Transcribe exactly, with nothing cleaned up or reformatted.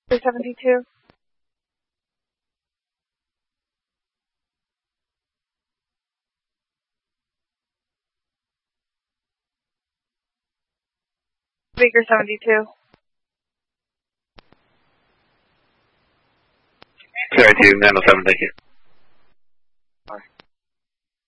seventy-two. Baker seventy-two. Sorry, two, nine oh seven, thank you.